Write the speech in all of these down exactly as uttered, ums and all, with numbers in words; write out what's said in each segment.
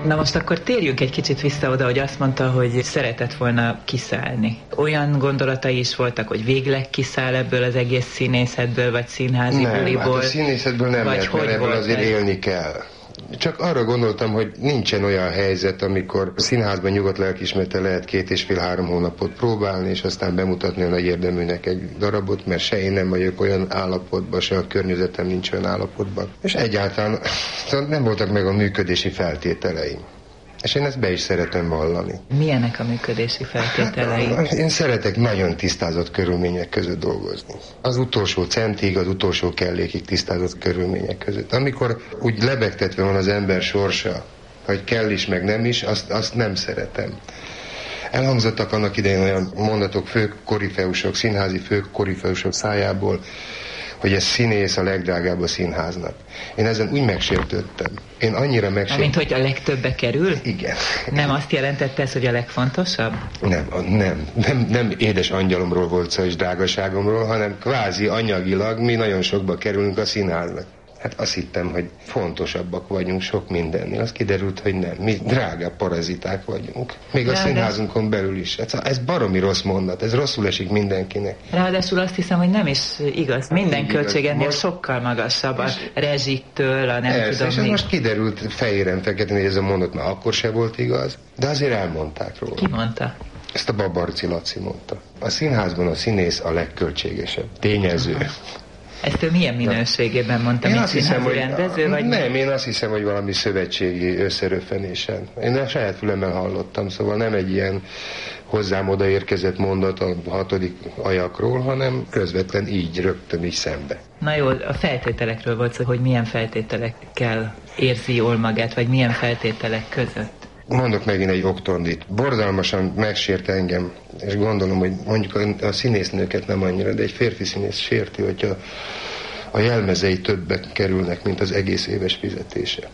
Na most akkor térjünk egy kicsit vissza oda, hogy azt mondta, hogy szeretett volna kiszállni. Olyan gondolatai is voltak, hogy végleg kiszáll ebből az egész színészetből, vagy színházi nem, buliból? Hát a színészetből nem lehet, mert ebből azért ez? élni kell. Csak arra gondoltam, hogy nincsen olyan helyzet, amikor színházban nyugodt lelkiismerete lehet két és fél három hónapot próbálni, és aztán bemutatni a nagy érdeműnek egy darabot, mert se én nem vagyok olyan állapotban, se a környezetem nincs olyan állapotban. És egyáltalán nem voltak meg a működési feltételeim. És én ezt be is szeretem vallani. Milyenek a működési feltételei? Hát, én szeretek nagyon tisztázott körülmények között dolgozni. Az utolsó centig, az utolsó kellékig tisztázott körülmények között. Amikor úgy lebegtetve van az ember sorsa, hogy kell is, meg nem is, azt, azt nem szeretem. Elhangzottak annak idején olyan mondatok főkorifeusok, színházi főkorifeusok szájából, hogy ez színész a legdrágább a színháznak. Én ezen úgy megsértődtem. Én annyira megsértődtem. Mint hogy a legtöbbe kerül? Igen. Nem azt jelentette ez, hogy a legfontosabb? Nem, nem, nem, nem édes angyalomról volt szó és drágaságomról, hanem kvázi anyagilag mi nagyon sokba kerülünk a színháznak. Hát azt hittem, hogy fontosabbak vagyunk sok mindennél. Az kiderült, hogy nem. Mi drágább paraziták vagyunk. Még a színházunkon belül is. Ez, ez baromi rossz mondat. Ez rosszul esik mindenkinek. Ráadásul azt hiszem, hogy nem is igaz. Minden költségennél most... sokkal magasabb a rezsiktől, a nem ez, tudom és mi. most kiderült fehéren feketén, hogy ez a mondat már akkor se volt igaz, de azért elmondták róla. Ki mondta? Ezt a Babarczy Laci mondta. A színházban a színész a legköltségesebb tényező. Ezt ő milyen minőségében mondta, mint színházi rendező? Vagy nem, nem, én azt hiszem, hogy valami szövetségi összeröffenésen. Én a saját fülemmel hallottam, szóval nem egy ilyen hozzám odaérkezett mondat a hatodik ajakról, hanem közvetlen így, rögtön így szembe. Na jó, a feltételekről volt szó, hogy milyen feltételekkel érzi jól magát, vagy milyen feltételek között. Mondok megint egy oktondit. Borzalmasan megsért engem, és gondolom, hogy mondjuk a, a színésznőket nem annyira, de egy férfi színész sérti, hogyha a jelmezei többbe kerülnek, mint az egész éves fizetése.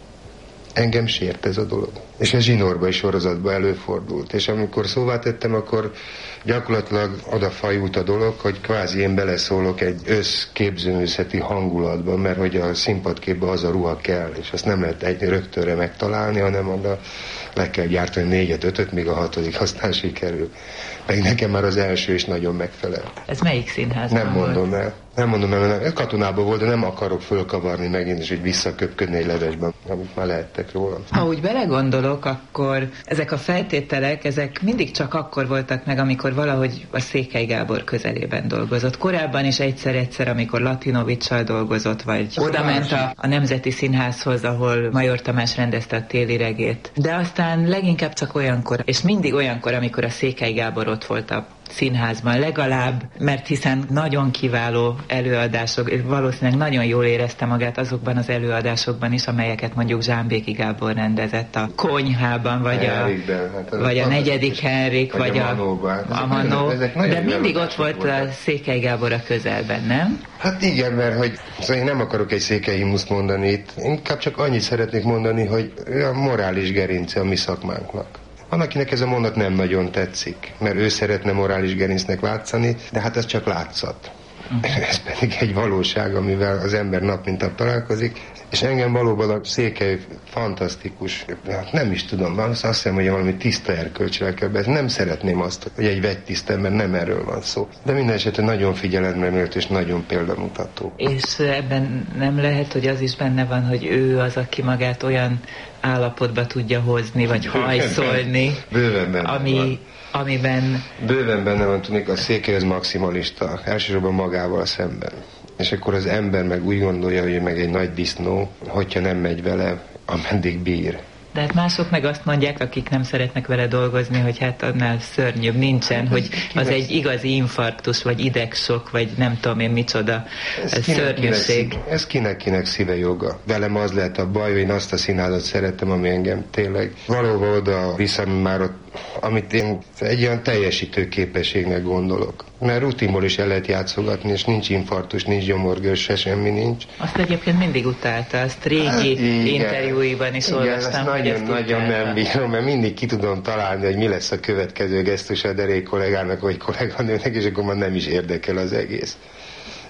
Engem sért ez a dolog. És ez zsinórba és sorozatba előfordult. És amikor szóvá tettem, akkor gyakorlatilag odafajult a dolog, hogy kvázi én beleszólok egy összképzőművészeti hangulatban, mert hogy a színpadképben az a ruha kell, és azt nem lehet egy rögtönre megtalálni, hanem oda le kell gyártani négyet, ötöt, míg a hatodik aztán sikerül. Meg nekem már az első is nagyon megfelel. Ez melyik színházban Nem mondom volt? el. Nem mondom el, mert Katonában volt, de nem akarok fölkavarni megint, és hogy visszaköpködni egy levesben, amit már lehettek róla. Ha úgy belegondolok, akkor ezek a feltételek, ezek mindig csak akkor voltak meg, amikor valahogy a Székely Gábor közelében dolgozott. Korábban is egyszer-egyszer, amikor Latinovics-sal dolgozott, vagy oda ment a, a Nemzeti Színházhoz, ahol Major Tamás rendezte a Téli regét. De aztán leginkább csak olyankor, és mindig olyankor, amikor a Székely Gábor ott volt a színházban legalább, mert hiszen nagyon kiváló előadások, valószínűleg nagyon jól érezte magát azokban az előadásokban is, amelyeket mondjuk Zsámbéki Gábor rendezett a Konyhában, vagy a, hát vagy a negyedik Henrik, vagy, vagy a, Manóban. a Manó, de mindig ott volt a Székely Gábor a közelben, nem? Hát igen, mert hogy szóval én nem akarok egy Székely himnuszt mondani itt, inkább csak annyit szeretnék mondani, hogy a morális gerince a mi szakmánknak. Van, akinek ez a mondat nem nagyon tetszik, mert ő szeretne morális gerincnek látszani, de hát ez csak látszat. Uh-huh. Ez pedig egy valóság, amivel az ember nap mint nap találkozik, és engem valóban a Székely fantasztikus, hát nem is tudom, azt hiszem, hogy valami tiszta erkölcsel kell be. Nem szeretném azt, hogy egy vegytiszta ember, nem erről van szó. De minden esetben nagyon figyelemre méltó és nagyon példamutató. És ebben nem lehet, hogy az is benne van, hogy ő az, aki magát olyan állapotba tudja hozni, vagy hajszolni, bőven benne ami, van. amiben... Bőven benne van, tudnék, a Székely az maximalista, elsősorban magával szemben. És akkor az ember meg úgy gondolja, hogy meg egy nagy disznó, hogyha nem megy vele, ameddig bír. De hát mások meg azt mondják, akik nem szeretnek vele dolgozni, hogy hát annál szörnyűbb nincsen, hát hogy az egy igazi infarktus, vagy idegsok, vagy nem tudom én micsoda ez szörnyűség. Kinek, ez kinek-kinek szíve joga. Velem az lehet a baj, hogy én azt a színházat szerettem, ami engem tényleg valóban oda viszem már ott, amit én egy olyan teljesítő képességnek gondolok. Mert rutinból is el lehet játszogatni, és nincs infarktus, nincs gyomorgős, se semmi nincs. Azt egyébként mindig utálta, azt régi hát, interjúiban is olvastam, hogy nagyon, nagyon nem bírom, mert mindig ki tudom találni, hogy mi lesz a következő gesztus a derék kollégának, vagy kolléganőnek, és akkor már nem is érdekel az egész.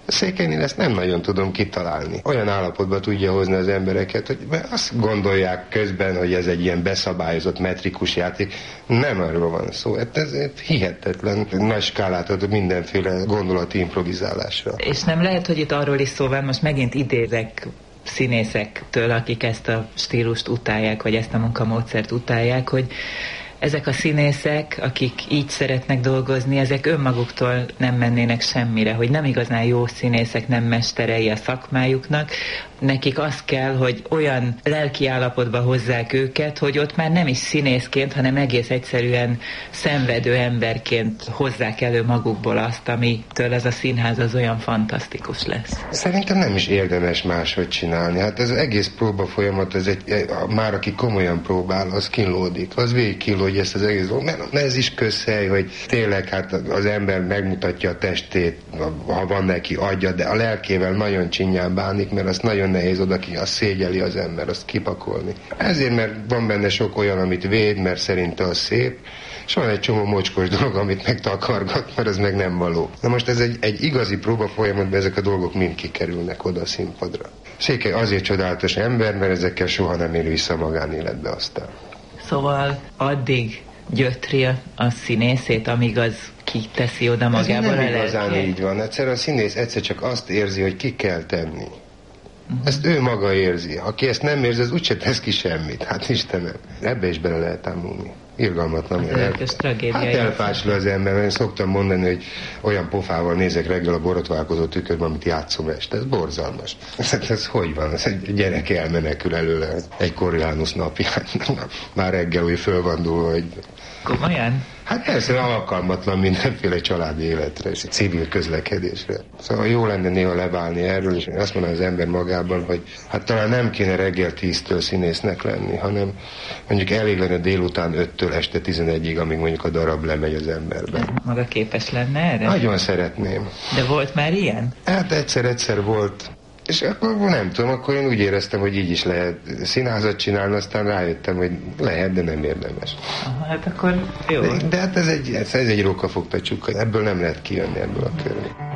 A Székelynél ezt nem nagyon tudom kitalálni. Olyan állapotba tudja hozni az embereket, hogy azt gondolják közben, hogy ez egy ilyen beszabályozott metrikus játék. Nem arról van szó. Ez, ez hihetetlen nagy skálát ad mindenféle gondolati improvizálásra. És nem lehet, hogy itt arról is szó van, most megint idézek színészektől, akik ezt a stílust utálják, vagy ezt a munkamódszert utálják, hogy ezek a színészek, akik így szeretnek dolgozni, ezek önmaguktól nem mennének semmire, hogy nem igazán jó színészek, nem mesterei a szakmájuknak. Nekik az kell, hogy olyan lelki állapotba hozzák őket, hogy ott már nem is színészként, hanem egész egyszerűen szenvedő emberként hozzák elő magukból azt, amitől ez a színház az olyan fantasztikus lesz. Szerintem nem is érdemes máshogy csinálni. Hát ez az egész próba folyamat, ez egy, már aki komolyan próbál, az kínlódik. Az végig kínlódik ezt az egész dolgot. Mert ez is közhely, hogy tényleg hát az ember megmutatja a testét, ha van neki agya, de a lelkével nagyon csinyán bánik, mert azt nagyon nehéz oda ki, azt szégyeli az ember, azt kipakolni. Ezért, mert van benne sok olyan, amit véd, mert szerinte az szép, és van egy csomó mocskos dolog, amit megtakargat, mert ez meg nem való. Na most ez egy, egy igazi próba folyamatban ezek a dolgok mind kikerülnek oda a színpadra. Székely azért csodálatos ember, mert ezekkel soha nem ér vissza magánéletbe aztán. Szóval addig gyötri a színészét, amíg az kiteszi oda magából a lelkét. Ez nem igazán így van. Egyszer a színész egyszer csak azt érzi, hogy ki kell tenni. Uh-huh. Ezt ő maga érzi. Aki ezt nem érzi, az úgyse tesz ki semmit. Hát Istenem, ebbe is bele lehet ámulni. Irgalmatlan. Az tragédia. Hát elfásul az ember, mert én szoktam mondani, hogy olyan pofával nézek reggel a borotválkozó tükörben, amit játszom este. Ez borzalmas. Ez, ez hogy van? Ez egy gyerek elmenekül előle egy Coriolanus napján. Már reggel úgy föl van dúlva, hogy... Komolyan? Hát persze alkalmatlan mindenféle családi életre és civil közlekedésre. Szóval jó lenne néha leválni erről, és azt mondom az ember magában, hogy hát talán nem kéne reggel tíztől színésznek lenni, hanem mondjuk elég lenne délután öttől este tizenegyig, amíg mondjuk a darab lemegy az emberbe. Maga képes lenne erre? Nagyon szeretném. De volt már ilyen? Hát egyszer-egyszer volt. És akkor nem tudom, akkor én úgy éreztem, hogy így is lehet színházat csinálni, aztán rájöttem, hogy lehet, de nem érdemes. Aha, hát akkor jó. De, de hát ez egy, ez egy rókafogta csukka, ebből nem lehet kijönni ebből a körből.